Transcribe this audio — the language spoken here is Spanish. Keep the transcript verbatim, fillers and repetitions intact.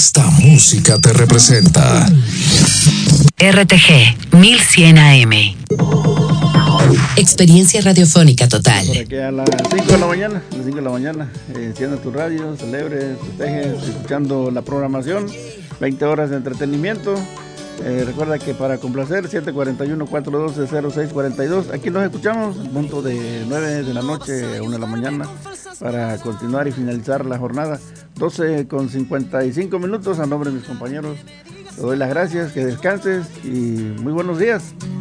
Esta música te representa. R T G mil cien A M. Experiencia radiofónica total. Por aquí a las cinco de la mañana, a las cinco de la mañana, eh, enciende tu radio, celebre, festeje, escuchando la programación, veinte horas de entretenimiento. Eh, recuerda que para complacer, siete cuatro uno, cuatro uno dos, cero seis cuatro dos. Aquí nos escuchamos, punto de nueve de la noche a una de la mañana, para continuar y finalizar la jornada. doce con cincuenta y cinco minutos. A nombre de mis compañeros, te doy las gracias, que descanses y muy buenos días.